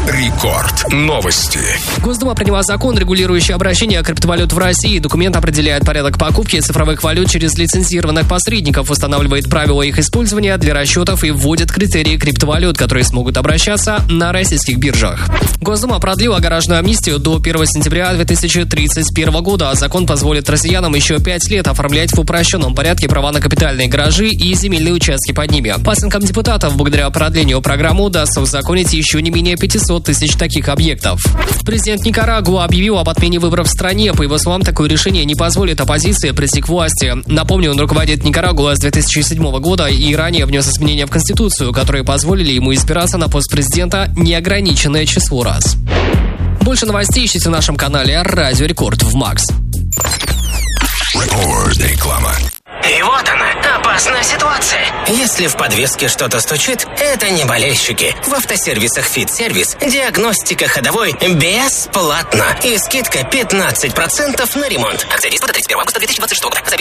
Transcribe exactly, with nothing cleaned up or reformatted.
Рекорд. Новости. Госдума приняла закон, регулирующий обращение криптовалют в России. Документ определяет порядок покупки цифровых валют через лицензированных посредников, устанавливает правила их использования для расчетов и вводит критерии криптовалют, которые смогут обращаться на российских биржах. Госдума продлила гаражную амнистию до первого сентября две тысячи тридцать первого года. Закон позволит россиянам еще пять лет оформлять в упрощенном порядке права на капитальные гаражи и земельные участки под ними. По оценкам депутатов, благодаря продлению программы удастся узаконить еще не менее пятьсот тысяч таких объектов. Президент Никарагуа объявил об отмене выборов в стране. По его словам, такое решение не позволит оппозиции прийти к власти. Напомню, он руководит Никарагуа с две тысячи седьмого года и ранее внес изменения в Конституцию, которые позволили ему избираться на пост президента неограниченное число раз. Больше новостей ищите в нашем канале Радио Рекорд в Макс. Реклама. И вот она, опасная ситуация. Если в подвеске что-то стучит, это не болельщики. В автосервисах «Фит-сервис» диагностика ходовой бесплатно. И скидка пятнадцать процентов на ремонт. Акция действует до тридцать первого августа две тысячи двадцать шестого года.